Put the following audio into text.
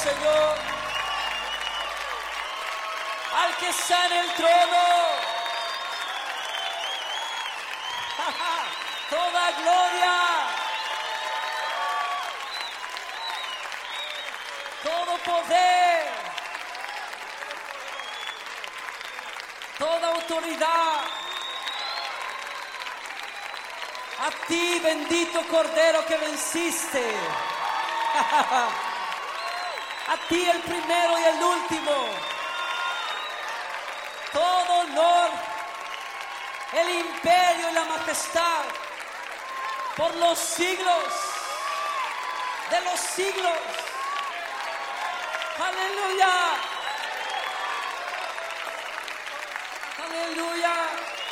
Señor, al que está en el trono. Toda gloria, todo poder, toda autoridad, a ti, bendito Cordero que venciste, a ti el primero y el último, todo honor, el imperio y la majestad, por los siglos de los siglos. Aleluya. Aleluya.